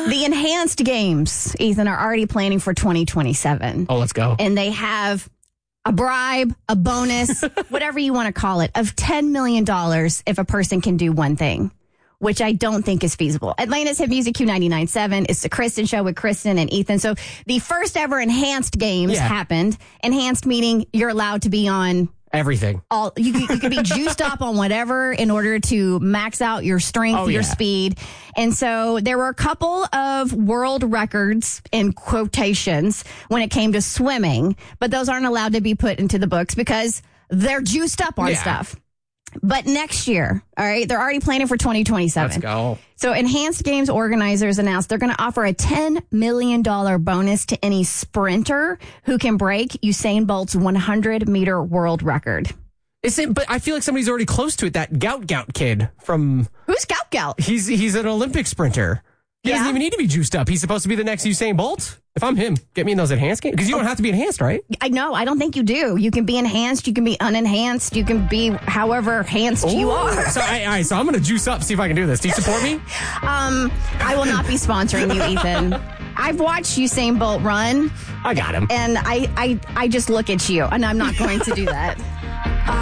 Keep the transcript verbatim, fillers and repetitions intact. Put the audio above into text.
The enhanced games, Ethan, are already planning for twenty twenty-seven. Oh, let's go. And they have a bribe, a bonus, whatever you want to call it, of ten million dollars if a person can do one thing, which I don't think is feasible. Atlanta's Hit Music Q ninety-nine point seven. It's the Kristen Show with Kristen and Ethan. So the first ever enhanced games Yeah. happened. Enhanced meaning you're allowed to be on Everything. all. You, you could be juiced up on whatever in order to max out your strength, Oh, your yeah. speed. And so there were a couple of world records in quotations when it came to swimming, but those aren't allowed to be put into the books because they're juiced up on Yeah. stuff. But next year, all right, they're already planning for twenty twenty-seven. Let's go. So Enhanced Games organizers announced they're going to offer a ten million dollars bonus to any sprinter who can break Usain Bolt's one hundred meter world record. Is it, but I feel like somebody's already close to it. That Gout Gout kid from... Who's Gout Gout? He's he's an Olympic sprinter. He Yeah. doesn't even need to be juiced up. He's supposed to be the next Usain Bolt. If I'm him, get me in those enhanced games. Because you don't have to be enhanced, right? I know. I don't think you do. You can be enhanced. You can be unenhanced. You can be however enhanced you are. So, I, I, so I'm going to juice up, see if I can do this. Do you support me? Um, I will not be sponsoring you, Ethan. I've watched Usain Bolt run, I got him. and I, I, I just look at you, and I'm not going to do that.